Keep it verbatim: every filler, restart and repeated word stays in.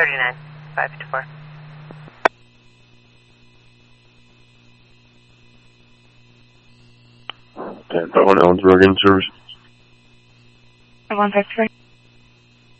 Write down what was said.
thirty-nine, five fifty-four. ten five one, Ellen Rogan service. one five three.